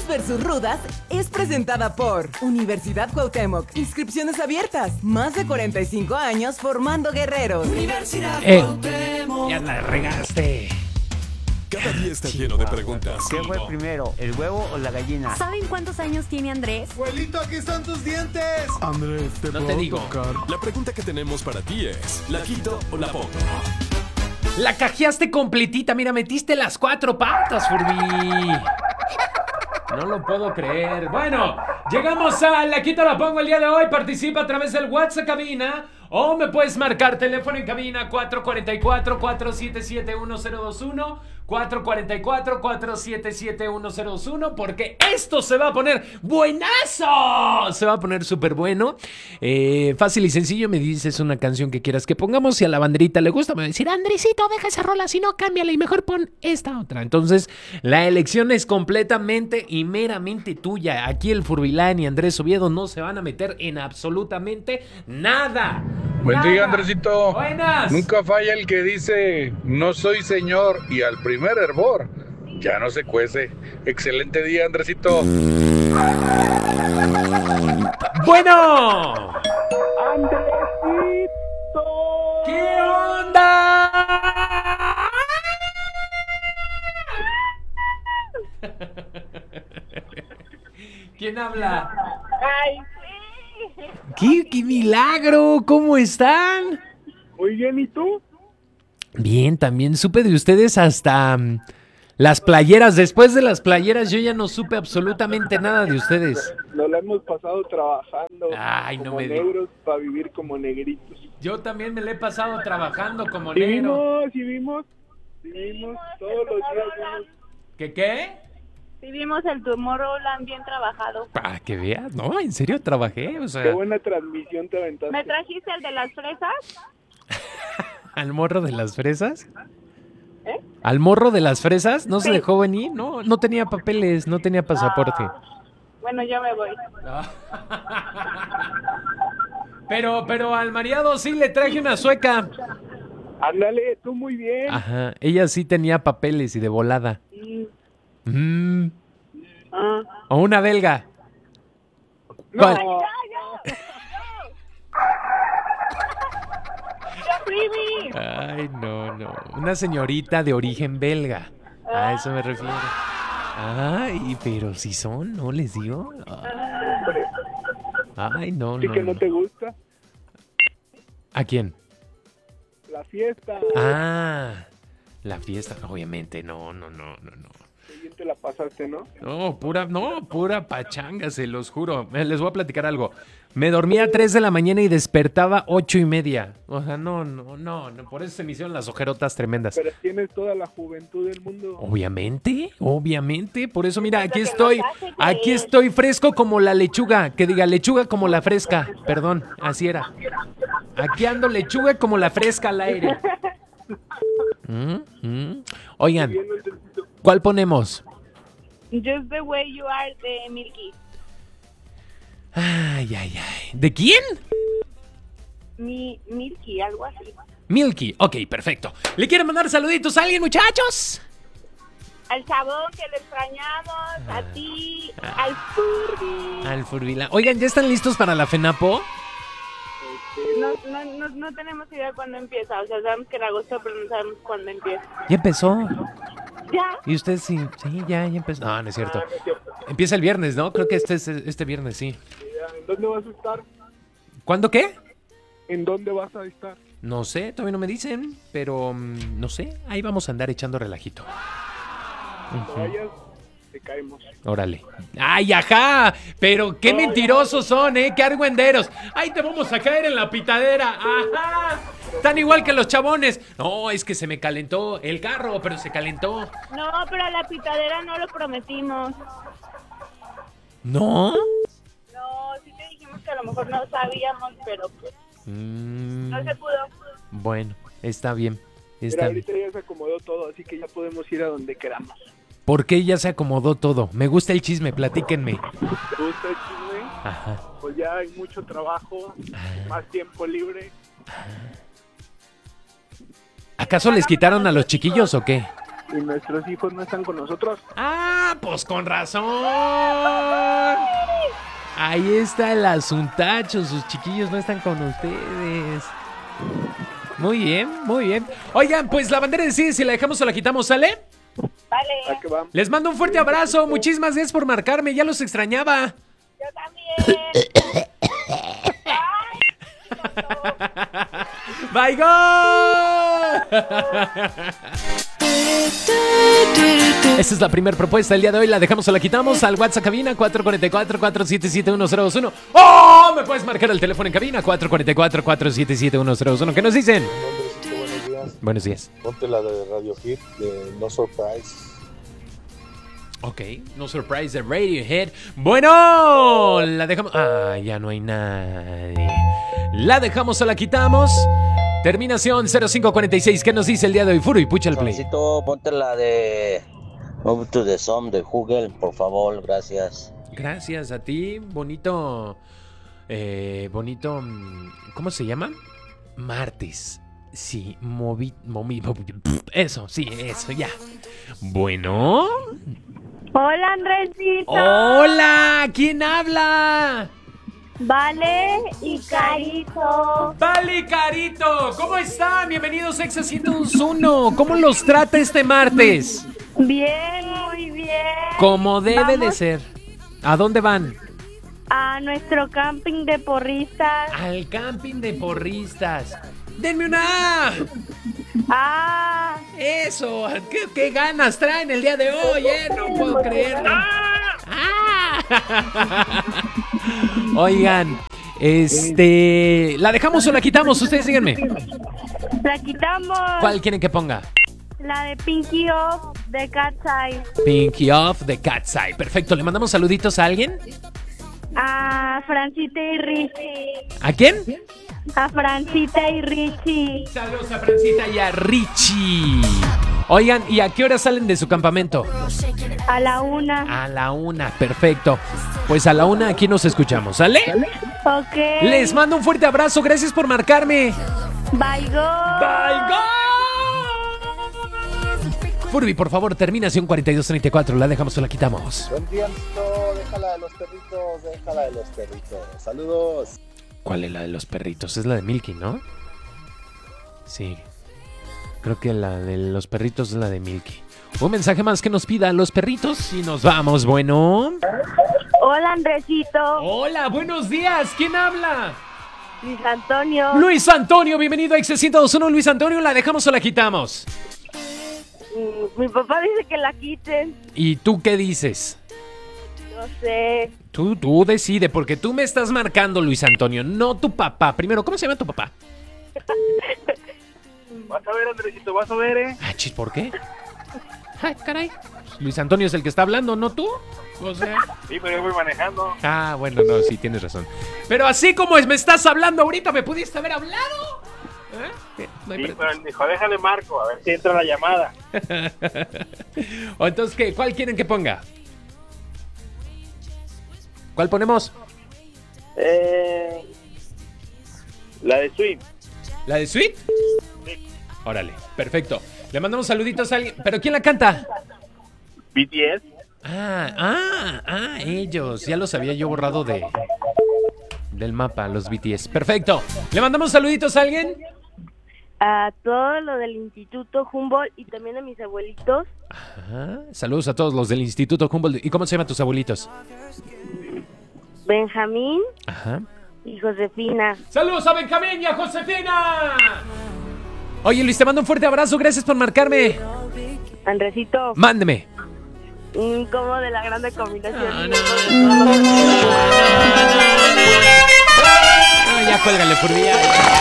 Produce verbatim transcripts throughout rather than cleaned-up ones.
versus Rudas es presentada por Universidad Cuauhtémoc. Inscripciones abiertas. Más de cuarenta y cinco años formando guerreros. Universidad eh, Cuauhtémoc. Ya la regaste. Cada día está lleno de preguntas. ¿Qué fue primero, el huevo o la gallina? ¿Saben cuántos años tiene Andrés? Abuelito, aquí están tus dientes. Andrés, te no puedo te digo. tocar. La pregunta que tenemos para ti es: ¿la quito o la pongo? La cajeaste completita. Mira, metiste las cuatro patas, Furby. No lo puedo creer. Bueno, llegamos a La Quito La Pongo el día de hoy. Participa a través del WhatsApp cabina o me puedes marcar teléfono en cabina cuatro cuatro cuatro, cuatro siete siete, uno cero dos uno, cuatro cuatro cuatro, cuatro siete siete, uno cero dos uno, porque esto se va a poner buenazo. Se va a poner súper bueno. Eh, fácil y sencillo, me dices una canción que quieras que pongamos. Si a la banderita le gusta, me va a decir: Andresito, deja esa rola, si no, cámbiala y mejor pon esta otra. Entonces, la elección es completamente y meramente tuya. Aquí el Furbilán y Andrés Oviedo no se van a meter en absolutamente nada. Buen día, Andresito. Buenas. Nunca falla el que dice: no soy señor, y al primer hervor ya no se cuece. Excelente día, Andresito. Bueno. Andresito. ¿Qué onda? ¿Quién habla? Ay, sí. ¿Qué, qué milagro? ¿Cómo están? Muy bien, ¿y tú? Bien, también supe de ustedes hasta um, las playeras. Después de las playeras yo ya no supe absolutamente nada de ustedes. Nos la hemos pasado trabajando. Ay, como no me negros para vivir como negritos. Yo también me la he pasado trabajando como ¿Sí negro. vimos? ¿Sí vimos? ¿Sí vimos? Todos los días vimos. ¿Qué qué? Sí vimos el Tomorrowland bien trabajado. Para que veas, no, en serio trabajé, o sea, Qué buena transmisión te aventaste. ¿Me trajiste el de las fresas? al morro de las fresas. ¿Eh? Al morro de las fresas, no se Sí. dejó venir, no, no tenía papeles, no tenía pasaporte. Ah, bueno, yo me voy. Pero, pero al mareado sí le traje una sueca. Ándale, tú muy bien. Ajá, ella sí tenía papeles y de volada. Mm. Mm. Ah. O una belga. No. ¿Cuál? ¡Ya, ya! Primi! Ay, no, no. Una señorita de origen belga. A eso me refiero. Ay, pero si son, ¿no les digo? Ay, no, ¿Y no. que no no. te gusta? ¿A quién? La fiesta. Ah, la fiesta, obviamente, no, no, no, no, no. Qué bien te la pasaste, ¿no? No, pura, no, pura pachanga, se los juro. Eh, Les voy a platicar algo. Me dormía a tres de la mañana y despertaba ocho y media. O sea, no, no, no, no, por eso se me hicieron las ojerotas tremendas. Pero tienes toda la juventud del mundo. Obviamente, obviamente. Por eso, mira, aquí estoy, aquí estoy fresco como la lechuga. Que diga lechuga como la fresca. Perdón, así era. Aquí ando lechuga como la fresca al aire. Mm, mm. Oigan, ¿cuál ponemos? Just the way you are de Milky. Ay, ay, ay. ¿De quién? Mi, Milky, algo así. Milky. Ok, perfecto. ¿Le quieren mandar saluditos a alguien, muchachos? Al Chabón, que le extrañamos. A ti. Al Furby. Al Furvila. Oigan, ¿ya están listos para la FENAPO? No, no, no, no tenemos idea cuándo empieza. O sea, sabemos que en agosto, pero no sabemos cuándo empieza. Ya empezó. ¿Ya? ¿Y usted sí? Sí, ya, ya empezó. No, no es cierto. Empieza el viernes, ¿no? Creo que este es este viernes, sí. ¿En dónde vas a estar? ¿Cuándo qué? ¿En dónde vas a estar? No sé, todavía no me dicen, pero mm, no sé. Ahí vamos a andar echando relajito. Cuando vayas, te caemos. Órale. ¡Ay, ajá! Pero qué mentirosos son, ¿eh? ¡Qué argüenderos! ¡Ay, te vamos a caer en la pitadera! ¡Ajá! Tan igual que los chabones. No, es que se me calentó el carro, pero se calentó. No, pero a la pitadera no lo prometimos. ¿No? No, sí te dijimos que a lo mejor no sabíamos, pero pues Mm, no se pudo. bueno, está bien. Pero Está bien. ahorita ya se acomodó todo, así que ya podemos ir a donde queramos. ¿Por qué ya se acomodó todo? Me gusta el chisme, platíquenme. ¿Te gusta el chisme? Ajá. Pues ya hay mucho trabajo, más tiempo libre. ¿Acaso les quitaron a los chiquillos o qué? y nuestros hijos no están con nosotros. Ah, pues con razón. Ahí está el asuntacho, sus chiquillos no están con ustedes. Muy bien, muy bien. Oigan, pues la bandera decide si la dejamos o la quitamos, ¿sale? Vale. ¿A qué va? Les mando un fuerte abrazo, muchísimas gracias por marcarme, ya los extrañaba. Yo también. ¡Bye, go! Esta es la primera propuesta del día de hoy. La dejamos o la quitamos al WhatsApp cabina cuatro cuatro cuatro, cuatro siete siete, uno cero dos uno. ¡Oh! Me puedes marcar el teléfono en cabina cuatro cuatro cuatro, cuatro siete siete, uno cero dos uno. ¿Qué nos dicen? Buenos días. Buenos días. Ponte la de Radio Hit de No Surprise. Ok, No Surprise de Radiohead. Bueno, la dejamos. Ah, ya no hay nadie. La dejamos o la quitamos. Terminación cero cinco cuarenta y seis. ¿Qué nos dice el día de hoy, Furu? Y pucha el play. Necesito, ponte la de Move to the Sun de Google, por favor, gracias. Gracias a ti, bonito. Eh, bonito. ¿Cómo se llama? Martes. Sí, moví. moví eso, sí, eso, ya. Bueno. Hola, Andresito. Hola, ¿quién habla? Vale y Carito. Vale, Carito, ¿cómo están? Bienvenidos a Exa ciento uno. ¿Cómo los trata este martes? Bien, muy bien. Como debe Vamos de ser. ¿A dónde van? a nuestro camping de porristas. Al camping de porristas. ¡Denme una! ¡Ah! ¡Eso! ¿Qué, qué ganas traen el día de hoy, eh? No puedo creerlo. ¡Ah! Oigan, este... ¿la dejamos o la quitamos? Ustedes díganme. La quitamos. ¿Cuál quieren que ponga? La de Pinky Off de Cat's Eye. Pinky Off de Cat's Eye. Perfecto. ¿Le mandamos saluditos a alguien? A Francita y Richie. ¿A quién? A Francita y Richie. Saludos a Francita y a Richie. Oigan, ¿y a qué hora salen de su campamento? A la una. A la una, perfecto. Pues a la una aquí nos escuchamos, ¿sale? Ok. Les mando un fuerte abrazo, gracias por marcarme. Bye, go. Bye, go. Furby, por favor, terminación cuarenta y dos treinta y cuatro. ¿La dejamos o la quitamos? Buen día, amiguito. Déjala de los perritos, déjala de los perritos. Saludos. ¿Cuál es la de los perritos? Es la de Milky, ¿no? Sí. Creo que la de los perritos es la de Milky. Un mensaje más que nos pida los perritos y nos vamos, bueno. Hola, Andresito. Hola, buenos días. ¿Quién habla? Luis Antonio. Luis Antonio, bienvenido a Exa ciento uno. Luis Antonio, ¿la dejamos o la quitamos? Mm, mi papá dice que la quiten. ¿Y tú qué dices? No sé. Tú, tú decide, porque tú me estás marcando, Luis Antonio, no tu papá. Primero, ¿cómo se llama tu papá? Vas a ver, Andresito, vas a ver, ¿eh? Ah, chis, ¿por qué? Ay, caray. Luis Antonio es el que está hablando, ¿no tú? O sea... Sí, pero yo voy manejando. Ah, bueno, no, sí, tienes razón. Pero así como es, me estás hablando ahorita, ¿me pudiste haber hablado? ¿Eh? No hay Sí, pre- pero él dijo, déjale marco, a ver si entra la llamada. O entonces, ¿qué? ¿Cuál quieren que ponga? ¿Cuál ponemos? Eh, la de Swim. ¿La de Sweet? Órale, perfecto. Le mandamos saluditos a alguien. ¿Pero quién la canta? B T S. Ah, ah, ah, ellos. Ya los había yo borrado de del mapa, los B T S. Perfecto. ¿Le mandamos saluditos a alguien? A todo lo del Instituto Humboldt y también a mis abuelitos. Ajá. Saludos a todos los del Instituto Humboldt. ¿Y cómo se llaman tus abuelitos? Benjamín Ajá. y Josefina. ¡Saludos a Benjamín y a Josefina! Oye, Luis, te mando un fuerte abrazo. Gracias por marcarme. Andresito, Mándeme. mm, como de la grande combinación. No, no, No, ya cuélgale, Furby.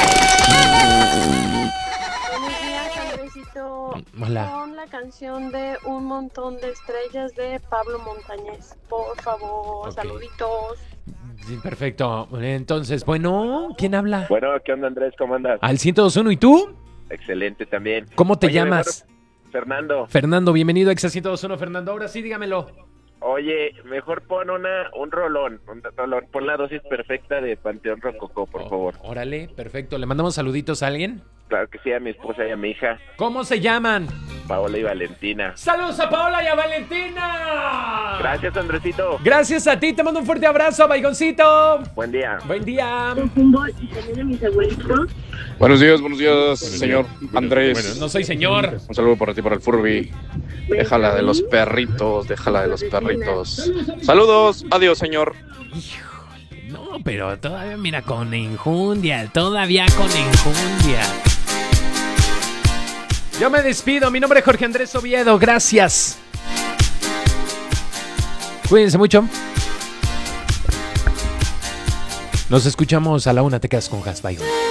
Buenos días, Andresito. Hola. Pon la canción de Un Montón de Estrellas de Pablo Montañez. Por favor, Ok. saluditos. Sí, perfecto. Entonces, bueno, ¿quién habla? Bueno, ¿qué onda, Andrés? ¿Cómo andas? Al ciento dos uno. ¿Y tú? Excelente también. ¿Cómo te Oye, llamas? mejor- Fernando. Fernando, bienvenido a Exa ciento dos uno. Fernando, ahora sí, dígamelo. Oye, mejor pon una, un rolón, un rolón. Pon la dosis perfecta de Panteón Rococó, por Oh, favor. Órale, perfecto. ¿Le mandamos saluditos a alguien? Claro que sí, a mi esposa y a mi hija. ¿Cómo se llaman? Paola y Valentina. ¡Saludos a Paola y a Valentina! Gracias, Andresito. Gracias a ti, te mando un fuerte abrazo, Baigoncito. Buen día. Buen día. Buenos días, buenos días, señor Andrés. Bueno, no soy señor. Un saludo para ti, para el Furby. Déjala de los perritos, déjala de los perritos. Saludos, adiós, señor. No, pero todavía, mira, con enjundia, todavía con enjundia. Yo me despido, mi nombre es Jorge Andrés Oviedo, gracias. Cuídense mucho. Nos escuchamos a la una, te quedas con Has. Bye.